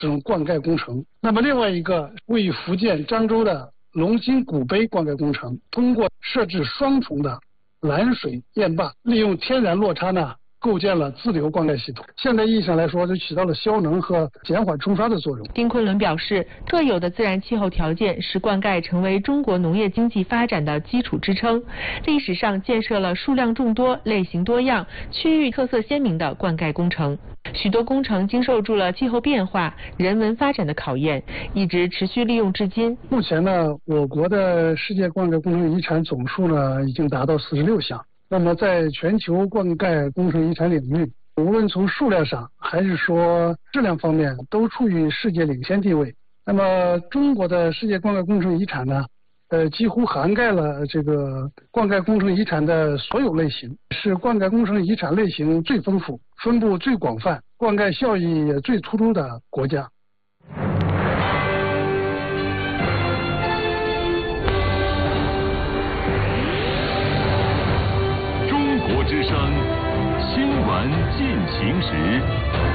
这种灌溉工程。那么另外一个位于福建漳州的龙兴古碑灌溉工程，通过设置双重的拦水堰坝，利用天然落差呢，构建了自流灌溉系统。现代意义上来说，就起到了消能和减缓冲刷的作用。 丁昆仑表示，特有的自然气候条件使灌溉成为中国农业经济发展的基础支撑。历史上建设了数量众多、类型多样、区域特色鲜明的灌溉工程，许多工程经受住了气候变化、人文发展的考验，一直持续利用至今。 目前呢，我国的世界灌溉工程遗产总数呢，已经达到46项。那么在全球灌溉工程遗产领域，无论从数量上还是说质量方面，都处于世界领先地位。那么中国的世界灌溉工程遗产呢，几乎涵盖了这个灌溉工程遗产的所有类型，是灌溉工程遗产类型最丰富、分布最广泛、灌溉效益也最突出的国家。 中国之声，新闻进行时。